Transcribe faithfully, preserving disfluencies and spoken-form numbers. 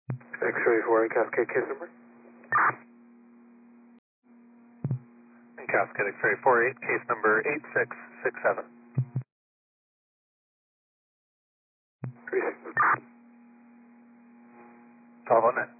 X-ray four and Cascade case number? And Cascade X-ray four eight, case number eight six six seven. three six. twelve on that.